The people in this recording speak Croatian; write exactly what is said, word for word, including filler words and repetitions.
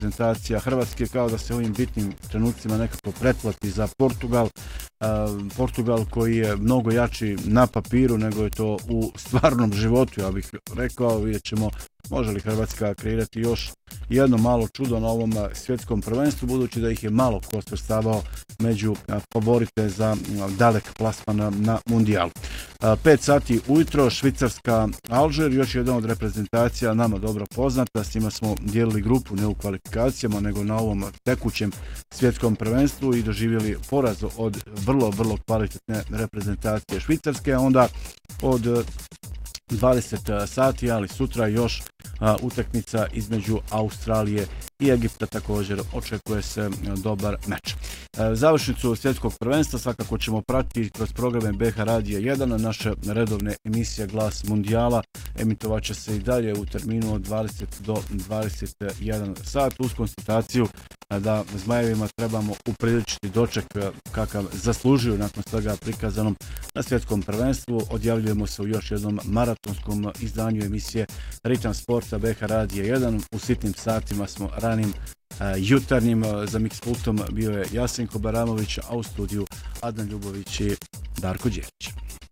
reprezentacija Hrvatske kao da se ovim bitnim trenucima nekako pretplati za Portugal. Portugal koji je mnogo jači na papiru nego je to u stvarnom životu, ja bih rekao. Vidjet ćemo može li Hrvatska kreirati još jedno malo čudo na ovom svjetskom prvenstvu, budući da ih je malo ko svrstavao među favorite za dalek plasman na mundijalu. Pet sati ujutro, Švicarska Alžir, još jedan od reprezentacija nama dobro poznata, s njima smo dijelili grupu ne u kvalifikacijama nego na ovom tekućem svjetskom prvenstvu i doživjeli poraz od vrlo, vrlo kvalitetne reprezentacije Švicarske, a onda od dvadeset sati, ali sutra još a, utakmica između Australije i Egipta, također očekuje se dobar meč. E, završnicu svjetskog prvenstva svakako ćemo pratiti kroz programe B H Radija jedan, naša redovne emisija Glas Mundijala emitovat će se i dalje u terminu od dvadeset do dvadeset jedan sat uz konstataciju da Zmajevima trebamo upriličiti doček kakav zaslužuju nakon svega prikazanom na svjetskom prvenstvu. Odjavljujemo se u još jednom maratonskom izdanju emisije Ritam sporta B H Radija jedan. U sitnim satima smo ranim jutarnjim. Za mix pultom bio je Jasenko Baramović, a u studiju Adnan Ljubović i Darko Đerić.